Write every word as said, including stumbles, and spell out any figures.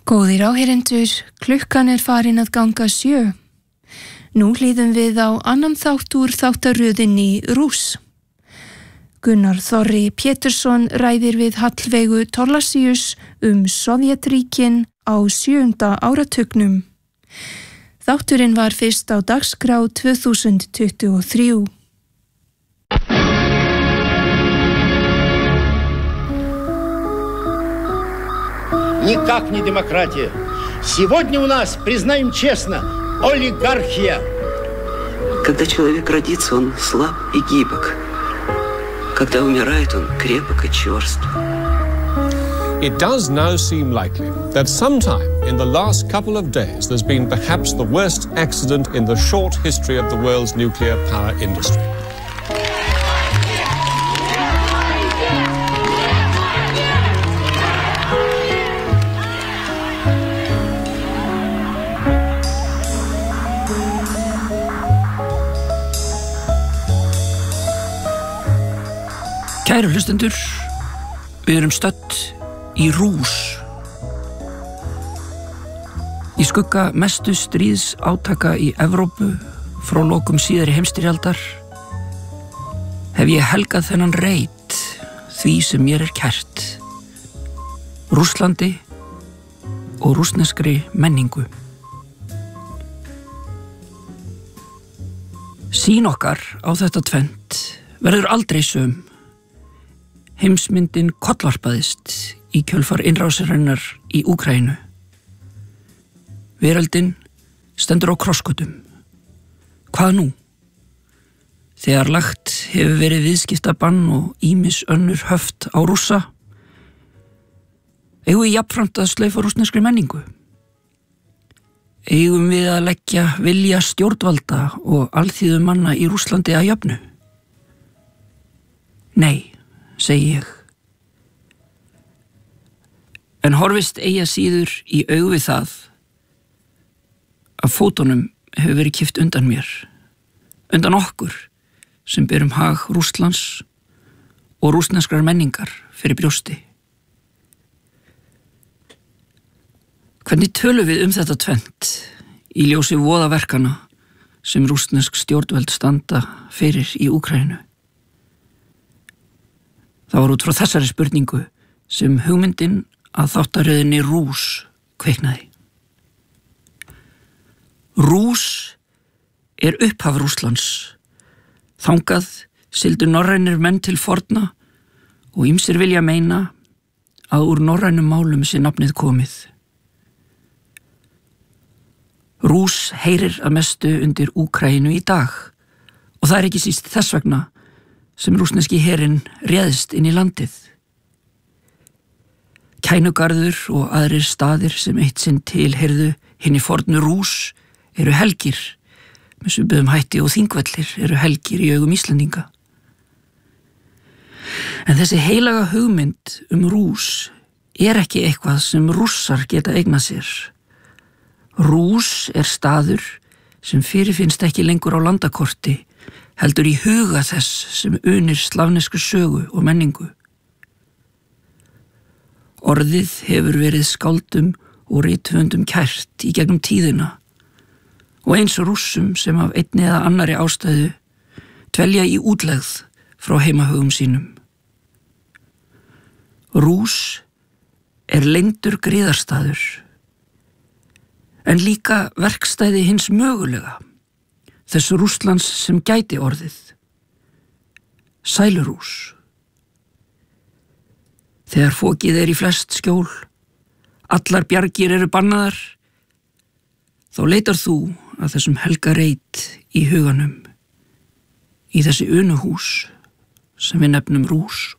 Góðir áheyrendur, klukkan er farin að ganga sjö. Nú hlýðum við á annan þátt úr þáttaröðinni Rúss. Gunnar Þorri Pétursson ræðir við Hallveigu Thorlacius um Sovétríkin á sjöunda áratugnum. Þátturinn var fyrst á dagskrá tvö þúsund tuttugu og þrjú. Никак не демократия. Сегодня у нас, признаем честно, олигархия. Когда человек родится, он слаб и гибок. Когда умирает, он крепок и черств. It does now seem likely that sometime in the last couple of days there's been perhaps the worst accident in the short history of the world's nuclear power industry. Kæru hlustendur, við erum stödd í Rúss. Í skugga mestu stríðsátaka í Evrópu frá lokum síðari heimsstyrjaldar hef ég helgað þennan reit því sem mér er kært, Rússlandi og rússneskri menningu. Sýn okkar á þetta tvennt verður aldrei söm. Heimsmyndin kollvarpaðist í kjölfar innrásarinnar í Úkraínu. Veröldin stendur á krossgötum. Hvað nú? Þegar lagt hefur verið viðskiptabann og ýmis önnur höft á Rússa, eigum við jafnframt að slaufa rússneskri menningu. Eigum við að leggja vilja stjórnvalda og alþýðu manna í Rússlandi að jöfnu? Nei, segi ég. En horfist eigi að síður í augu við það að fótunum hefur verið kippt undan mér, undan okkur sem berum hag Rússlands og rússneskrar menningar fyrir brjósti. Hvernig tölum við um þetta tvennt í ljósi voðaverkana sem rússnesk stjórnvöld standa fyrir í Úkraínu? Það var út frá þessari spurningu sem hugmyndin að þáttaröðinni Rúss kviknaði. Rúss er upphaf Rússlands. Þangað sigldu norrænir menn til forna og ýmsir vilja meina að úr norrænum málum sé nafnið komið. Rúss heyrir að mestu undir Úkraínu í dag og það er ekki síst þess vegna sem rússneski herinn réðst inn í landið. Kænugarður og aðrir staðir sem eitt sinn tilheyrðu hinni fornu Rúss eru helgir, með svipuðum hætti og þingvellir eru helgir í augum Íslendinga. En þessi heilaga hugmynd um Rúss er ekki eitthvað sem Rússar geta eignað sér. Rúss er staður sem fyrirfinnst ekki lengur á landakorti, heldur í huga þess sem unir slavnesku sögu og menningu. Orðið hefur verið skáldum og rithöfundum kært í gegnum tíðina og eins og Rússum sem af einni eða annari ástæðu dvelja í útlegð frá heimahögum sínum. Rúss er leyndur griðarstaður, en líka verkstæði hins mögulega, þess Rússlands sem gæti orðið. Sælurúss. Þegar fokið er í flest skjól, allar bjargir eru bannaðar, þá leitar þú að þessum helga reit í huganum, í þessi unuhús sem við nefnum Rúss.